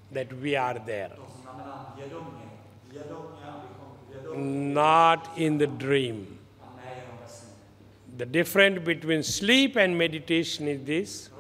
that we are there. To znamená vědomě, abychom vědomě, Not in the dream. a nejenom ve snu. The difference between sleep and meditation is this.